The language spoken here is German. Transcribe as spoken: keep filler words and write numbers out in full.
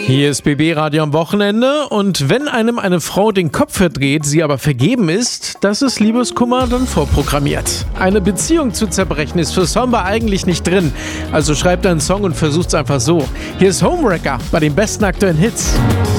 Hier ist B B Radio am Wochenende und wenn einem eine Frau den Kopf verdreht, sie aber vergeben ist, das ist Liebeskummer dann vorprogrammiert. Eine Beziehung zu zerbrechen ist für Samba eigentlich nicht drin, also schreibt einen Song und versucht's einfach so. Hier ist Homewrecker bei den besten aktuellen Hits.